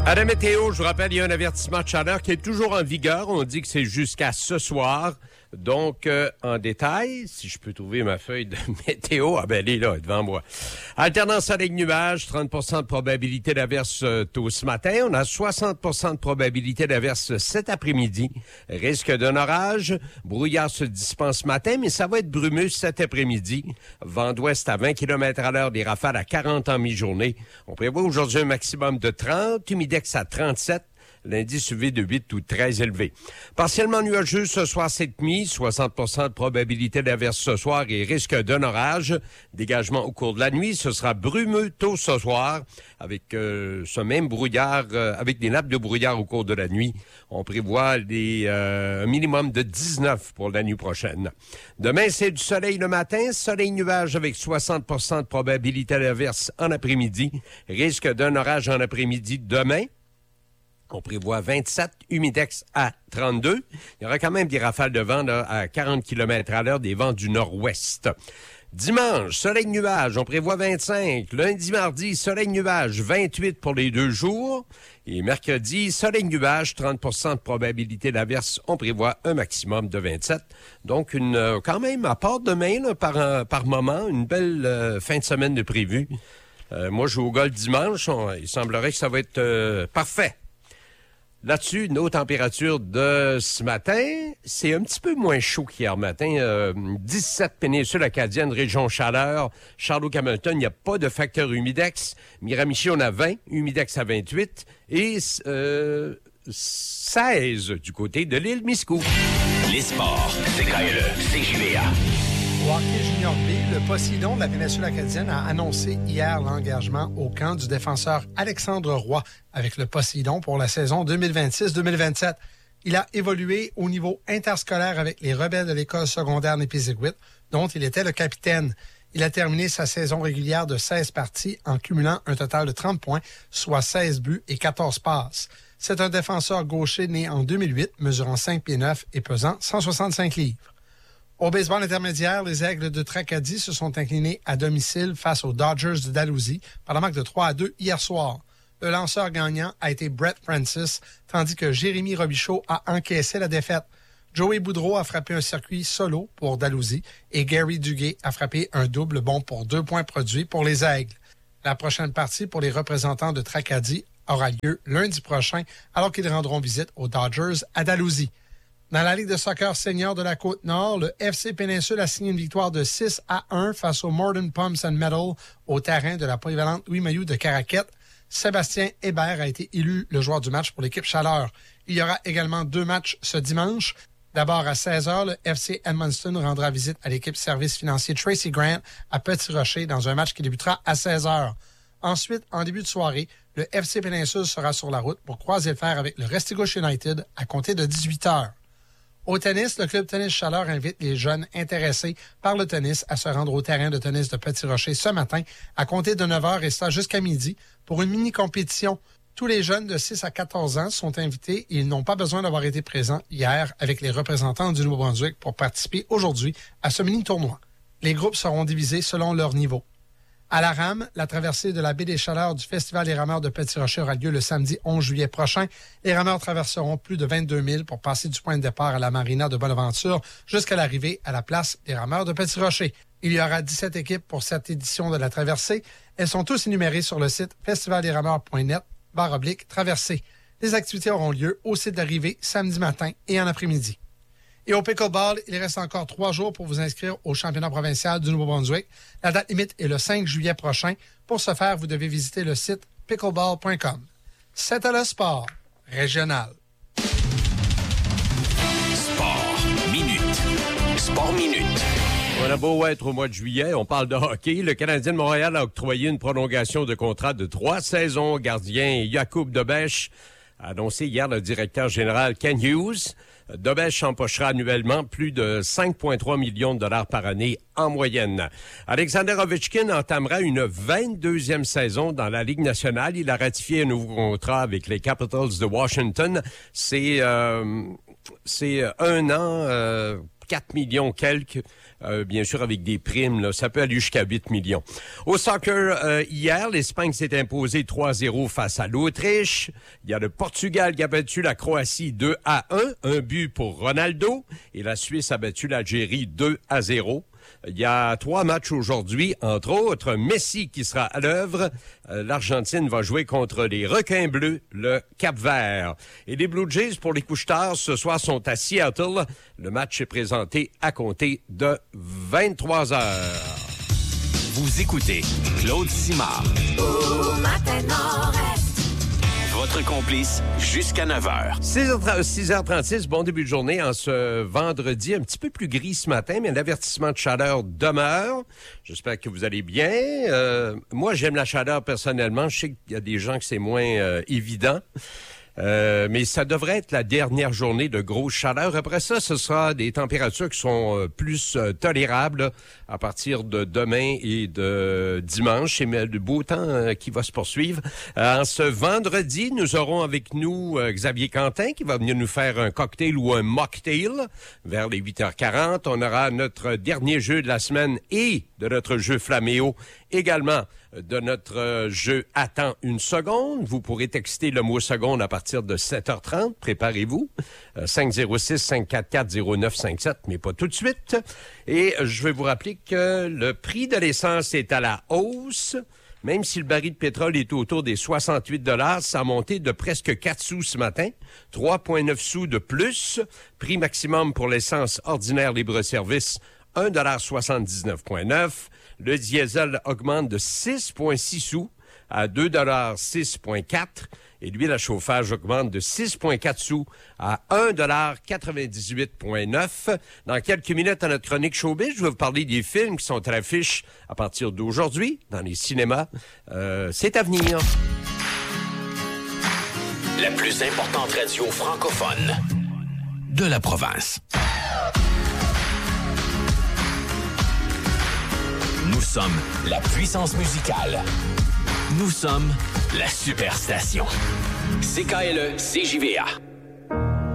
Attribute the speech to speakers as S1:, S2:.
S1: À la météo, je vous rappelle, il y a un avertissement de chaleur qui est toujours en vigueur. On dit que c'est jusqu'à ce soir. Donc, en détail, si je peux trouver ma feuille de météo, elle est là, devant moi. Alternance soleil-nuage, 30% de probabilité d'averse tôt ce matin. On a 60% de probabilité d'averse cet après-midi. Risque d'un orage. Brouillard se dispense ce matin, mais ça va être brumeux cet après-midi. Vent d'ouest à 20 km à l'heure, des rafales à 40 en mi-journée. On prévoit aujourd'hui un maximum de 30, humidex à 37. L'indice UV de 8 ou très élevé. Partiellement nuageux ce soir cette nuit, 60% de probabilité d'averse ce soir et risque d'un orage. Dégagement au cours de la nuit, ce sera brumeux tôt ce soir avec ce même brouillard, avec des nappes de brouillard au cours de la nuit. On prévoit un minimum de 19 pour la nuit prochaine. Demain, c'est du soleil le matin, soleil-nuage avec 60% de probabilité d'averse en après-midi. Risque d'un orage en après-midi demain. On prévoit 27, humidex à 32. Il y aura quand même des rafales de vent là, à 40 km à l'heure, des vents du nord-ouest. Dimanche, soleil-nuage, on prévoit 25. Lundi, mardi, soleil-nuage, 28 pour les 2 jours. Et mercredi, soleil-nuage, 30% de probabilité d'averse. On prévoit un maximum de 27. Donc, quand même, à part demain, là, par moment, une belle fin de semaine de prévu. Moi, je joue au golf dimanche. Il semblerait que ça va être parfait. Là-dessus, nos températures de ce matin, c'est un petit peu moins chaud qu'hier matin. 17 péninsule acadienne, région chaleur. Charlotte-Hamilton, il n'y a pas de facteur humidex. Miramichi, on a 20, humidex à 28. Et 16 du côté de l'île Miscou.
S2: Les sports, CKLE, CJVA.
S3: Au hockey junior B, le Poséidon de la péninsule acadienne a annoncé hier l'engagement au camp du défenseur Alexandre Roy avec le Poséidon pour la saison 2026-2027. Il a évolué au niveau interscolaire avec les rebelles de l'école secondaire Népisiguit, dont il était le capitaine. Il a terminé sa saison régulière de 16 parties en cumulant un total de 30 points, soit 16 buts et 14 passes. C'est un défenseur gaucher né en 2008, mesurant 5 pieds 9 et pesant 165 livres. Au baseball intermédiaire, les Aigles de Tracadie se sont inclinés à domicile face aux Dodgers de Dalhousie par la marque de 3-2 hier soir. Le lanceur gagnant a été Brett Francis, tandis que Jérémy Robichaud a encaissé la défaite. Joey Boudreau a frappé un circuit solo pour Dalhousie et Gary Duguay a frappé un double bon pour 2 points produits pour les Aigles. La prochaine partie pour les représentants de Tracadie aura lieu lundi prochain alors qu'ils rendront visite aux Dodgers à Dalhousie. Dans la Ligue de soccer senior de la Côte-Nord, le FC Péninsule a signé une victoire de 6-1 face au Morden Pumps and Metal au terrain de la polyvalente Louis Mailloux de Caraquette. Sébastien Hébert a été élu le joueur du match pour l'équipe Chaleur. Il y aura également 2 matchs ce dimanche. D'abord à 16h, le FC Edmundston rendra visite à l'équipe service financier Tracy Grant à Petit-Rocher dans un match qui débutera à 16h. Ensuite, en début de soirée, le FC Péninsule sera sur la route pour croiser le fer avec le Restigouche United à compter de 18h. Au tennis, le club Tennis Chaleur invite les jeunes intéressés par le tennis à se rendre au terrain de tennis de Petit-Rocher ce matin à compter de 9h et ça jusqu'à midi pour une mini-compétition. Tous les jeunes de 6 à 14 ans sont invités et ils n'ont pas besoin d'avoir été présents hier avec les représentants du Nouveau-Brunswick pour participer aujourd'hui à ce mini-tournoi. Les groupes seront divisés selon leur niveau. À la rame, la traversée de la baie des Chaleurs du Festival des rameurs de Petit-Rocher aura lieu le samedi 11 juillet prochain. Les rameurs traverseront plus de 22 000 pour passer du point de départ à la marina de Bonaventure jusqu'à l'arrivée à la place des rameurs de Petit-Rocher. Il y aura 17 équipes pour cette édition de la traversée. Elles sont tous énumérées sur le site festivaldesrameurs.net/traversée. Les activités auront lieu au site d'arrivée samedi matin et en après-midi. Et au pickleball, il reste encore 3 jours pour vous inscrire au championnat provincial du Nouveau-Brunswick. La date limite est le 5 juillet prochain. Pour ce faire, vous devez visiter le site pickleball.com. C'était le sport régional.
S2: Sport minute. Sport minute.
S1: On a beau être au mois de juillet, on parle de hockey. Le Canadien de Montréal a octroyé une prolongation de contrat de 3 saisons au gardien Jakub Dobeš, a annoncé hier le directeur général Ken Hughes. Dobeš empochera annuellement plus de 5,3 millions de dollars par année en moyenne. Alexander Ovechkin entamera une 22e saison dans la Ligue nationale. Il a ratifié un nouveau contrat avec les Capitals de Washington. C'est c'est 1 an, 4 millions quelques, bien sûr avec des primes, là, ça peut aller jusqu'à 8 millions. Au soccer, hier, l'Espagne s'est imposée 3-0 face à l'Autriche. Il y a le Portugal qui a battu la Croatie 2-1, un but pour Ronaldo, et la Suisse a battu l'Algérie 2-0. Il y a 3 matchs aujourd'hui, entre autres, Messi qui sera à l'œuvre. L'Argentine va jouer contre les Requins Bleus, le Cap-Vert. Et les Blue Jays, pour les couche-tard, ce soir sont à Seattle. Le match est présenté à compter de 23 heures.
S2: Vous écoutez Claude Simard. Votre complice jusqu'à 9h.
S1: 6h36, bon début de journée en ce vendredi. Un petit peu plus gris ce matin, mais l'avertissement de chaleur demeure. J'espère que vous allez bien. Moi, j'aime la chaleur personnellement. Je sais qu'il y a des gens que c'est moins évident. Mais ça devrait être la dernière journée de grosse chaleur. Après ça, ce sera des températures qui sont plus tolérables à partir de demain et de dimanche. C'est le beau temps qui va se poursuivre. En ce vendredi, nous aurons avec nous Xavier Quentin qui va venir nous faire un cocktail ou un mocktail vers les 8h40. On aura notre dernier jeu de la semaine et de notre jeu Flaméo également de notre jeu Attends une seconde. Vous pourrez texter le mot seconde à partir de 7h30. Préparez-vous. 506-544-0957, mais pas tout de suite. Et je vais vous rappeler que le prix de l'essence est à la hausse. Même si le baril de pétrole est autour des 68 $, ça a monté de presque 4 sous ce matin. 3,9 sous de plus. Prix maximum pour l'essence ordinaire libre-service, 1,79,9 $. Le diesel augmente de 6,6 sous à 2,6,4 $. Et l'huile à chauffage augmente de 6,4 sous à 1,98,9 $. Dans quelques minutes, à notre chronique Showbiz, je vais vous parler des films qui sont à l'affiche à partir d'aujourd'hui dans les cinémas. C'est à venir.
S2: La plus importante radio francophone de la province. Nous sommes la puissance musicale. Nous sommes la superstation. CKLE CJVA.